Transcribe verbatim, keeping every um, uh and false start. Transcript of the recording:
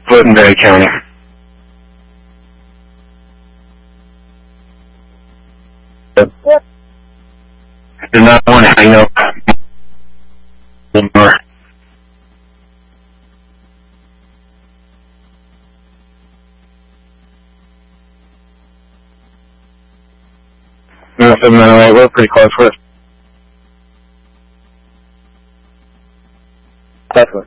Woodbury County. Yep. I do not want to hang up anymore. Nothing, uh, we're pretty close with. Definitely.